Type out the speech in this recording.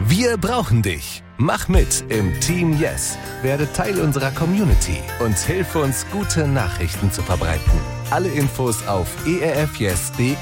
Wir brauchen dich. Mach mit im Team Yes. Werde Teil unserer Community und hilf uns, gute Nachrichten zu verbreiten. Alle Infos auf erfyes.de.